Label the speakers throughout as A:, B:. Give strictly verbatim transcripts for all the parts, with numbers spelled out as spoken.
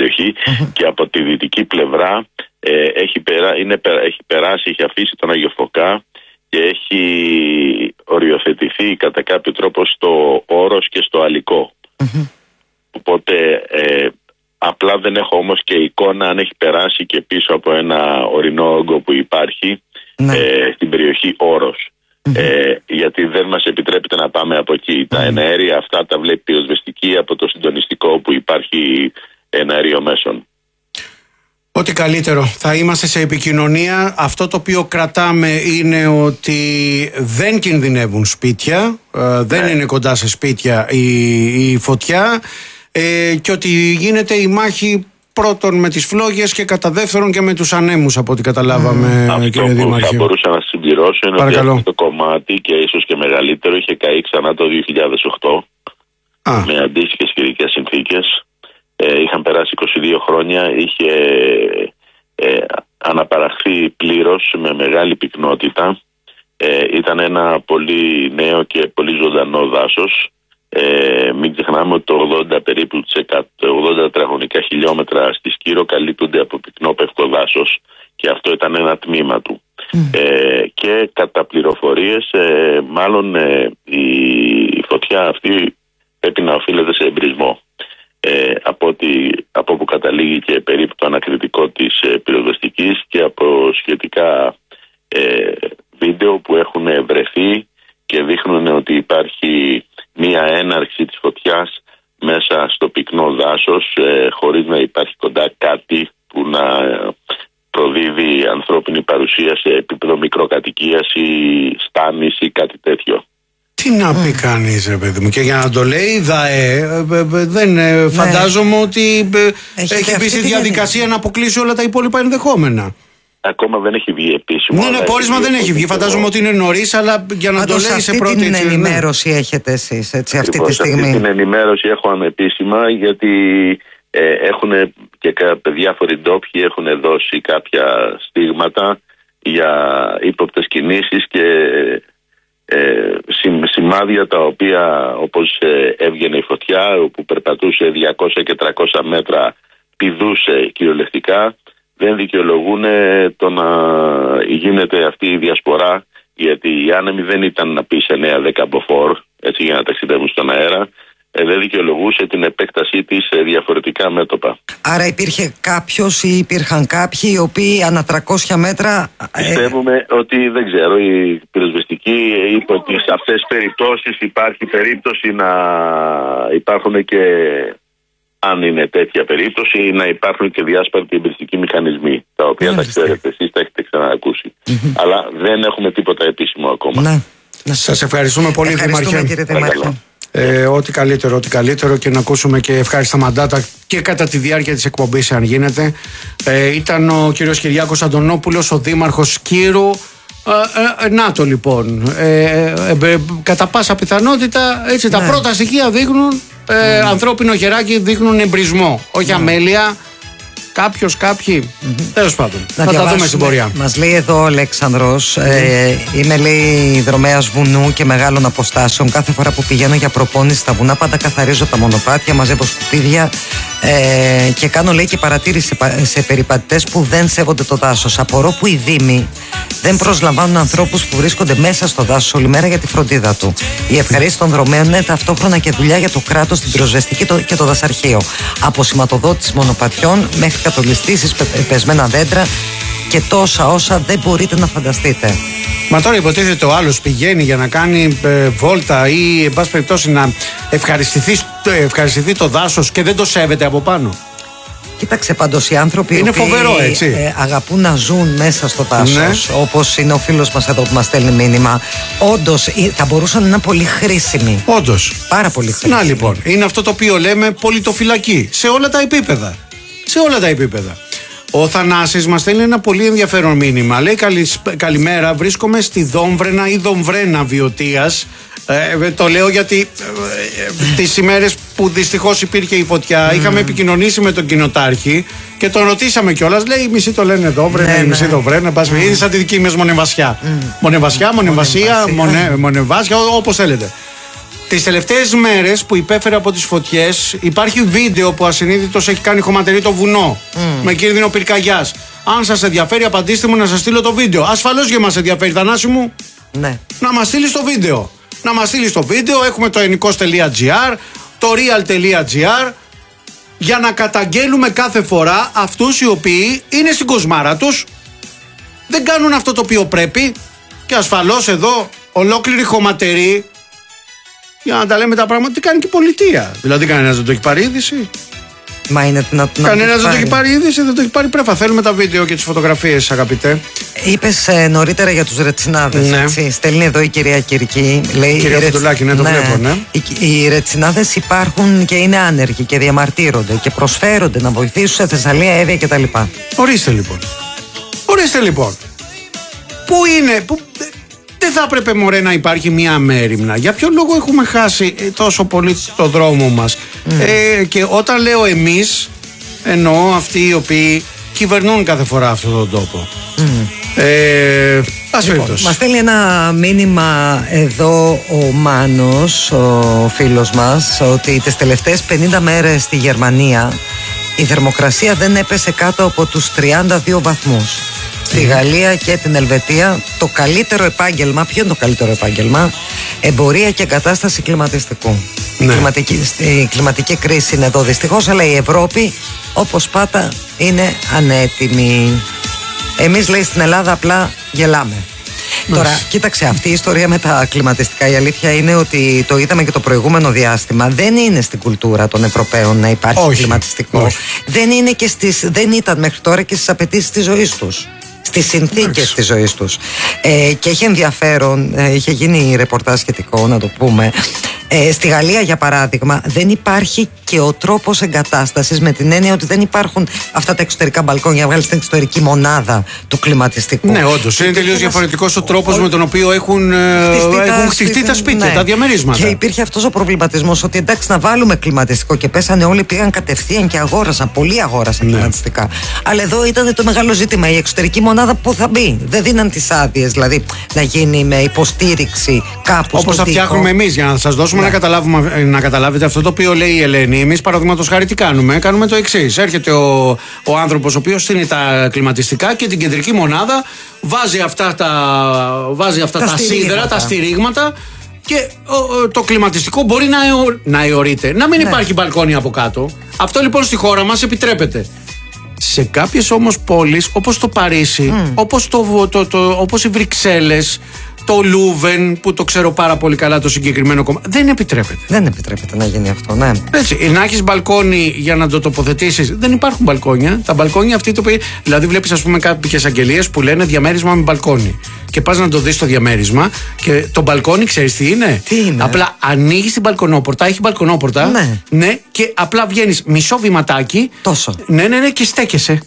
A: περιοχή mm-hmm. και από τη δυτική πλευρά ε, έχει, περά, είναι, έχει περάσει, έχει αφήσει τον Άγιο Φωκά και έχει οριοθετηθεί κατά κάποιο τρόπο στο Όρος και στο Αλικό. Mm-hmm. Οπότε ε, απλά δεν έχω όμως και εικόνα αν έχει περάσει και πίσω από ένα ορεινό όγκο που υπάρχει mm-hmm. ε, στην περιοχή Όρος. Mm-hmm. Ε, γιατί δεν μας επιτρέπεται να πάμε από εκεί. Mm-hmm. Τα εναέρια αυτά τα βλέπει πυροσβεστική από το συντονιστικό που υπάρχει εναέριο μέσον.
B: Ό,τι καλύτερο. Θα είμαστε σε επικοινωνία. Αυτό το οποίο κρατάμε είναι ότι δεν κινδυνεύουν σπίτια, ε, δεν ναι. είναι κοντά σε σπίτια η, η φωτιά ε, και ότι γίνεται η μάχη πρώτον με τις φλόγες και κατά δεύτερον και με τους ανέμους, από ό,τι καταλάβαμε,
A: mm.
B: κύριε Δήμαρχε. Αυτό
A: που θα μπορούσα να συμπληρώσω είναι
B: Παρακαλώ.
A: ότι αυτό το κομμάτι και ίσως και μεγαλύτερο είχε καεί ξανά το δύο χιλιάδες οκτώ Α. με αντίστοιχες καιρικές συνθήκες. Ε, είχαν περάσει είκοσι δύο χρόνια, είχε ε, αναπαραχθεί πλήρως με μεγάλη πυκνότητα. Ε, ήταν ένα πολύ νέο και πολύ ζωντανό δάσος. Ε, μην ξεχνάμε ότι το ογδόντα περίπου το ογδόντα τετραγωνικά χιλιόμετρα στη Σκύρο καλύπτονται από πυκνόπευκο δάσος και αυτό ήταν ένα τμήμα του. Mm. Ε, και κατά πληροφορίες ε, μάλλον ε, η φωτιά αυτή πρέπει να οφείλεται σε εμπρισμό. Ε, από, ότι, από όπου καταλήγει και περίπου το ανακριτικό της ε, πυροσβεστικής και από σχετικά ε, βίντεο που έχουν βρεθεί και δείχνουν ότι υπάρχει μία έναρξη της φωτιάς μέσα στο πυκνό δάσος ε, χωρίς να υπάρχει κοντά κάτι που να προδίδει ανθρώπινη παρουσία σε επίπεδο μικροκατοικίας ή στάνης ή κάτι τέτοιο.
B: Τι να πει mm. κανείς, ρε παιδί μου, και για να το λέει ΔΑΕ, δεν ναι. φαντάζομαι ότι Έχετε έχει μπει στη διαδικασία είναι. να αποκλείσει όλα τα υπόλοιπα ενδεχόμενα.
A: Ακόμα δεν έχει βγει επίσημο.
B: Ναι, ναι, πόρισμα δεν έχει βγει. Φαντάζομαι ότι είναι νωρίς, αλλά για να Αντώς το λέει σε πρώτη.
C: Αυτή την ενημέρωση ναι. έχετε εσείς, έτσι, αυτή τη στιγμή.
A: Αυτή την ενημέρωση έχω ανεπίσημα, γιατί ε, έχουν και διάφοροι ντόπιοι έχουν δώσει κάποια στίγματα για ύποπτες κινήσεις και Ε, σημάδια τα οποία, όπως ε, έβγαινε η φωτιά, όπου περπατούσε διακόσια και τριακόσια μέτρα, πηδούσε κυριολεκτικά, δεν δικαιολογούν το να γίνεται αυτή η διασπορά, γιατί οι άνεμοι δεν ήταν να πει σε εννέα δέκα μποφόρ, έτσι, για να ταξιδεύουν στον αέρα. Ε, δεν δικαιολογούσε την επέκτασή της σε διαφορετικά μέτωπα.
C: Άρα υπήρχε κάποιος ή υπήρχαν κάποιοι οι οποίοι ανά τριακόσια μέτρα...
A: Πιστεύουμε ε... ότι, δεν ξέρω, η πυροσβεστική είπε ότι σε αυτές τις περιπτώσεις υπάρχει περίπτωση να υπάρχουν και, αν είναι τέτοια περίπτωση, να υπάρχουν και διάσπαρτοι εμπριστικοί μηχανισμοί, τα οποία yeah, τα ξέρετε εσείς, τα έχετε ξανακούσει. Mm-hmm. Αλλά δεν έχουμε τίποτα επίσημο ακόμα.
C: Να.
B: Σας ευχαριστούμε πολύ,
C: Ευχαριστούμε, κύριε Δήμαρχε.
B: Ε, ό,τι καλύτερο, ό,τι καλύτερο, και να ακούσουμε και ευχάριστα μαντάτα και κατά τη διάρκεια της εκπομπής, αν γίνεται. Ε, ήταν ο κύριος Κυριάκος Αντωνόπουλος, ο Δήμαρχος Σκύρου. Ε, ε, να το λοιπόν. Ε, ε, ε, κατά πάσα πιθανότητα, έτσι, ναι. τα πρώτα στοιχεία δείχνουν ε, mm. ανθρώπινο χεράκι, δείχνουν εμπρισμό, όχι mm. αμέλεια. Κάποιος, κάποιοι. Mm-hmm. Τέλος πάντων. Να θα τα δούμε στην πορεία.
C: Μας λέει εδώ ο Αλέξανδρος, mm. ε, είμαι, λέει, δρομέας βουνού και μεγάλων αποστάσεων. Κάθε φορά που πηγαίνω για προπόνηση στα βουνά, πάντα καθαρίζω τα μονοπάτια, μαζεύω σκουπίδια ε, και κάνω, λέει, και παρατήρηση σε, σε περιπατητές που δεν σέβονται το δάσος. Απορώ που οι δήμοι δεν προσλαμβάνουν ανθρώπους που βρίσκονται μέσα στο δάσος όλη μέρα για τη φροντίδα του. Η ευχαρίστηση των δρομέων είναι ταυτόχρονα και δουλειά για το κράτος, την πυροσβεστική και το δασαρχείο. Από σηματοδότηση μονοπατιών μέχρι κατολιστήσεις, πεσμένα δέντρα και τόσα όσα δεν μπορείτε να φανταστείτε.
B: Μα τώρα υποτίθεται ο άλλος πηγαίνει για να κάνει ε, βόλτα ή εν πάση περιπτώσει να ευχαριστηθεί, ευχαριστηθεί το δάσος και δεν το σέβεται από πάνω.
C: Κοίταξε, πάντως οι άνθρωποι
B: είναι φοβερό, έτσι.
C: Ε, αγαπούν να ζουν μέσα στο δάσος, ναι. όπως είναι ο φίλος μας εδώ που μας στέλνει μήνυμα, όντως θα μπορούσαν να είναι πολύ χρήσιμοι.
B: Όντως.
C: Πάρα πολύ χρήσιμοι.
B: Να λοιπόν, είναι αυτό το οποίο λέμε πολιτοφυλακή σε όλα τα επίπεδα. Σε όλα τα επίπεδα. Ο Θανάσης μας στέλνει ένα πολύ ενδιαφέρον μήνυμα. Λέει, καλημέρα, βρίσκομαι στη Δόμβρενα ή Δομβρένα Βιωτίας. Ε, το λέω γιατί ε, ε, τις ημέρες που δυστυχώς υπήρχε η φωτιά mm. είχαμε επικοινωνήσει με τον κοινοτάρχη και τον ρωτήσαμε κιόλας. Λέει, οι μισοί το λένε Δόμβρενα, ναι, οι μισοί ναι. Δομβρένα. Mm. Είναι σαν τη δική μας Μονεβασιά. Mm. Μονεβασιά, Μονεβασία, μονε, Μονεβάσια, όπως θέλετε. Τις τελευταίες μέρες που υπέφερε από τις φωτιές, υπάρχει βίντεο που ασυνείδητος έχει κάνει χωματερή το βουνό mm. με κίνδυνο πυρκαγιάς. Αν σας ενδιαφέρει, απαντήστε μου να σας στείλω το βίντεο. Ασφαλώς και μας ενδιαφέρει, Θανάση μου.
C: Ναι.
B: Να μας στείλεις το βίντεο. Να μας στείλεις το βίντεο. Έχουμε το ενικός τελεία τζι άρ, το real τελεία τζι άρ, για να καταγγέλουμε κάθε φορά αυτούς οι οποίοι είναι στην κοσμάρα τους, δεν κάνουν αυτό το οποίο πρέπει, και ασφαλώς εδώ ολόκληρη χωματερή, για να τα λέμε τα πράγματα, τι κάνει και η πολιτεία. Δηλαδή κανένας δεν το έχει πάρει είδηση.
C: Μα είναι να, να
B: Κανένας δεν το έχει πάρει είδηση, δεν το έχει πάρει πρέφα. Θέλουμε τα βίντεο και τις φωτογραφίες, αγαπητέ.
C: Είπες ε, νωρίτερα για τους ρετσινάδες.
B: Ναι.
C: Έτσι. Στέλνει εδώ η κυρία Κυρική. Λέει,
B: κυρία Φωτουλάκη, ναι, το
C: ναι,
B: βλέπω, ναι.
C: Οι, οι ρετσινάδες υπάρχουν και είναι άνεργοι και διαμαρτύρονται και προσφέρονται να βοηθήσουν σε Θεσσαλία, Εύβοια κτλ.
B: Ορίστε λοιπόν. Ορίστε λοιπόν. Πού είναι, που... δεν θα έπρεπε, μωρέ, να υπάρχει μια μέριμνα? Για ποιο λόγο έχουμε χάσει τόσο πολύ το δρόμο μας? Mm. Ε, και όταν λέω εμείς, εννοώ αυτοί οι οποίοι κυβερνούν κάθε φορά αυτόν τον τόπο. Mm. Ε, λοιπόν,
C: μας στέλνει ένα μήνυμα εδώ ο Μάνος, ο φίλος μας, ότι τις τελευταίες πενήντα μέρες στη Γερμανία η θερμοκρασία δεν έπεσε κάτω από τους τριάντα δύο βαθμούς. Στη Γαλλία και την Ελβετία το καλύτερο επάγγελμα, ποιο είναι το καλύτερο επάγγελμα? Εμπορία και εγκατάσταση κλιματιστικού. Ναι. Η, κλιματική, η κλιματική κρίση είναι εδώ δυστυχώς, αλλά η Ευρώπη, όπως πάντα, είναι ανέτοιμη. Εμείς, λέει, στην Ελλάδα απλά γελάμε. Μας. Τώρα, κοίταξε, αυτή η ιστορία με τα κλιματιστικά, η αλήθεια είναι ότι το είδαμε και το προηγούμενο διάστημα. Δεν είναι στην κουλτούρα των Ευρωπαίων να υπάρχει όχι, κλιματιστικό. Όχι. Δεν, είναι και στις, δεν ήταν μέχρι τώρα και στις απαιτήσεις της ζωής τους, στις συνθήκες της ζωής τους. Ε, και έχει ενδιαφέρον, ε, είχε γίνει ρεπορτάζ σχετικό, να το πούμε. Ε, στη Γαλλία, για παράδειγμα, δεν υπάρχει και ο τρόπος εγκατάστασης, με την έννοια ότι δεν υπάρχουν αυτά τα εξωτερικά μπαλκόνια για να βγάλεις την εξωτερική μονάδα του κλιματιστικού.
B: Ναι, όντως. Είναι τελείως διαφορετικός ο τρόπος ο... με τον οποίο έχουν χτιστεί τα, τα σπίτια, ναι, τα διαμερίσματα.
C: Και υπήρχε αυτός ο προβληματισμός ότι εντάξει, να βάλουμε κλιματιστικό, και πέσανε όλοι, πήγαν κατευθείαν και αγόρασαν. Πολλοί αγόρασαν, ναι, κλιματιστικά. Αλλά εδώ ήταν το μεγάλο ζήτημα. Η εξωτερική μονάδα που θα μπει. Δεν δίναν τις άδειες, δηλαδή να γίνει με υποστήριξη κάπου.
B: Όπως θα φτιάχνουμε εμείς, για να σας δώσουμε, ναι, να, καταλάβουμε, να καταλάβετε αυτό το οποίο λέει η Ελένη. Εμείς, παραδείγματος χάρη, τι κάνουμε? Κάνουμε το εξής. Έρχεται ο, ο άνθρωπος ο οποίος στείνει τα κλιματιστικά και την κεντρική μονάδα, βάζει αυτά τα, βάζει αυτά τα, τα σίδερα, τα στηρίγματα, και ο, ο, το κλιματιστικό μπορεί να, αιω, να αιωρείται. Να μην, ναι, υπάρχει μπαλκόνι από κάτω. Αυτό λοιπόν στη χώρα μας επιτρέπεται. Σε κάποιες όμως πόλεις, όπως το Παρίσι, mm. όπως, το, το, το, το, όπως οι Βρυξέλλες, το Λούβεν, που το ξέρω πάρα πολύ καλά το συγκεκριμένο κομμάτι, δεν επιτρέπεται.
C: Δεν επιτρέπεται να γίνει αυτό, ναι.
B: Έτσι, να έχεις μπαλκόνι για να το τοποθετήσεις. Δεν υπάρχουν μπαλκόνια. Τα μπαλκόνια αυτή το οποίο. Δηλαδή, βλέπεις, ας πούμε, κάποιες αγγελίες που λένε διαμέρισμα με μπαλκόνι. Και πας να το δεις το διαμέρισμα, και το μπαλκόνι, ξέρεις τι είναι?
C: Τι είναι?
B: Απλά ανοίγεις την μπαλκονόπορτα, έχει μπαλκονόπορτα.
C: Ναι.
B: Ναι, και απλά βγαίνεις μισό βηματάκι.
C: Τόσο.
B: Ναι, ναι, ναι, και στέκεσαι.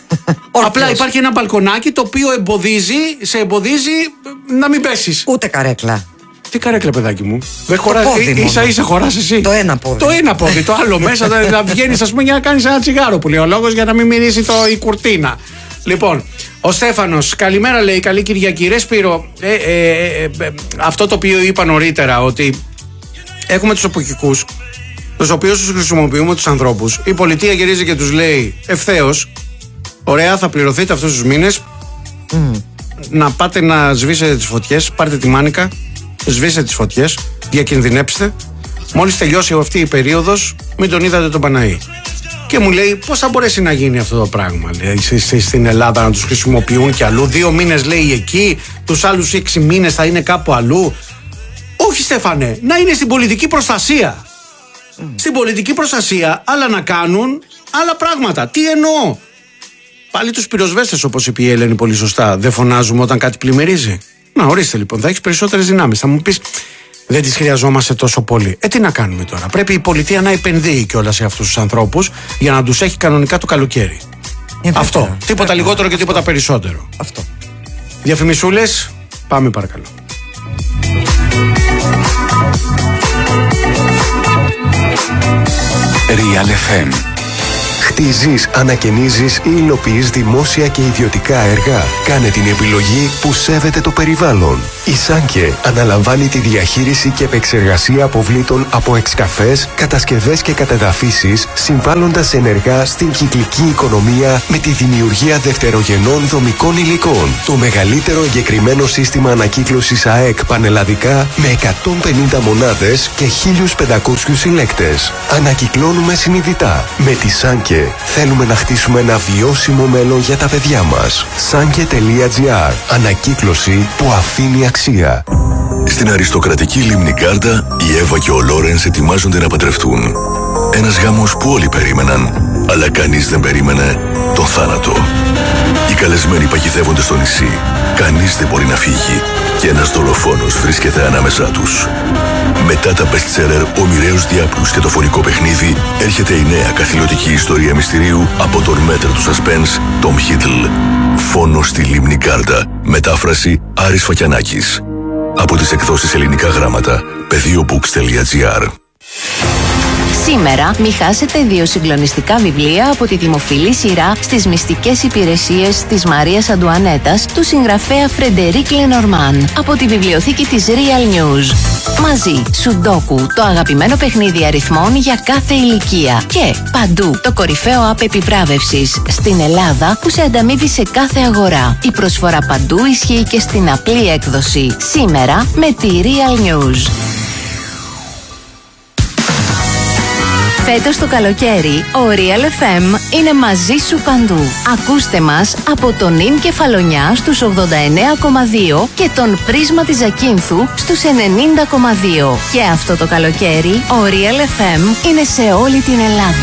B: Απλά υπάρχει ένα μπαλκονάκι το οποίο εμποδίζει, σε εμποδίζει να μην πέσεις.
C: Ούτε καρέκλα.
B: Τι καρέκλα, παιδάκι μου? Δεν χωράς, ίσα ίσα χωράς εσύ.
C: Το ένα πόδι.
B: Το ένα πόδι, το άλλο μέσα να βγαίνεις, ας πούμε, για να κάνεις ένα τσιγάρο, που λέει ο λόγος, για να μην μυρίσει το, η κουρτίνα. Λοιπόν, ο Στέφανος, καλημέρα, λέει, καλή Κυριακή. Ρε Σπύρο, ε, ε, ε, ε, αυτό το οποίο είπα νωρίτερα, ότι έχουμε τους εποχικούς, τους οποίους τους χρησιμοποιούμε τους ανθρώπους. Η πολιτεία γυρίζει και τους λέει ευθέως, ωραία, θα πληρωθείτε αυτούς τους μήνες, mm. να πάτε να σβήσετε τις φωτιές, πάρτε τη μάνικα, σβήστε τις φωτιές, διακινδυνέψτε. Μόλις τελειώσει αυτή η περίοδος, μην τον είδατε τον Παναή. Και μου λέει, πώς θα μπορέσει να γίνει αυτό το πράγμα, λέει, στην Ελλάδα, να τους χρησιμοποιούν κι αλλού? Δύο μήνες, λέει, εκεί, τους άλλους έξι μήνες θα είναι κάπου αλλού. Όχι, Στέφανε, να είναι στην πολιτική προστασία. Mm. Στην πολιτική προστασία, αλλά να κάνουν άλλα πράγματα. Τι εννοώ? Πάλι τους πυροσβέστες, όπως είπε η Ελένη πολύ σωστά, δεν φωνάζουμε όταν κάτι πλημμυρίζει. Να, ορίστε λοιπόν, θα έχεις περισσότερες δυνάμεις. Θα μου πεις, δεν τις χρειαζόμαστε τόσο πολύ. Ε, τι να κάνουμε τώρα? Πρέπει η πολιτεία να επενδύει κιόλας σε αυτούς τους ανθρώπους για να τους έχει κανονικά το καλοκαίρι. Ε, αυτό. Βέβαια, τίποτα βέβαια, λιγότερο και τίποτα αυτό. Περισσότερο.
C: Αυτό.
B: Διαφημισούλες, πάμε παρακαλώ.
D: Real εφ εμ. Χτίζεις, ανακαινίζεις ή υλοποιείς δημόσια και ιδιωτικά έργα. Κάνε την επιλογή που σέβεται το περιβάλλον. Η Σάνκε αναλαμβάνει τη διαχείριση και επεξεργασία αποβλήτων από εξκαφές, κατασκευές και κατεδαφίσεις, συμβάλλοντας ενεργά στην κυκλική οικονομία με τη δημιουργία δευτερογενών δομικών υλικών. Το μεγαλύτερο εγκεκριμένο σύστημα ανακύκλωσης ΑΕΚ πανελλαδικά με εκατόν πενήντα μονάδες και χίλιους πεντακόσιους συλλέκτες. Ανακυκλώνουμε συνειδητά. Με τη Σάνκε θέλουμε να χτίσουμε ένα βιώσιμο μέλλον για τα παιδιά μας. Σάνκε τελεία τζι άρ. Ανακύκλωση που αφήνει αξία.
E: Στην αριστοκρατική Λίμνη Γκάρντα, η Εύα και ο Λόρενς ετοιμάζονται να παντρευτούν. Ένας γάμος που όλοι περίμεναν, αλλά κανείς δεν περίμενε τον θάνατο. Οι καλεσμένοι παγιδεύονται στο νησί. Κανείς δεν μπορεί να φύγει και ένας δολοφόνος βρίσκεται ανάμεσά τους. Μετά τα best-seller «Ο μοιραίος διάπλους» και το φωνικό παιχνίδι, έρχεται η νέα καθηλωτική ιστορία μυστηρίου από τον μέτρο του suspense, Tom Hiddle. Φόνος στη Λίμνη Γκάρντα. Μετάφραση Άρης Φακιανάκης. Από τις εκδόσεις Ελληνικά Γράμματα, πεδίομπooks τελεία τζι άρ.
F: Σήμερα μη χάσετε δύο συγκλονιστικά βιβλία από τη δημοφιλή σειρά στις μυστικές υπηρεσίες της Μαρίας Αντουανέτας του συγγραφέα Φρεντερίκ Λενορμάν από τη βιβλιοθήκη της Real News. Μαζί, Σουντόκου, το αγαπημένο παιχνίδι αριθμών για κάθε ηλικία. Και Παντού, το κορυφαίο app επιβράβευσης στην Ελλάδα που σε ανταμείβει σε κάθε αγορά. Η προσφορά Παντού ισχύει και στην απλή έκδοση. Σήμερα με τη Real News. Φέτος το καλοκαίρι, ο Real εφ εμ είναι μαζί σου παντού. Ακούστε μας από τον Ιν Κεφαλονιά στους ογδόντα εννέα κόμμα δύο και τον Πρίσμα της Ζακίνθου στους ενενήντα κόμμα δύο. Και αυτό το καλοκαίρι, ο Real εφ εμ είναι σε όλη την Ελλάδα.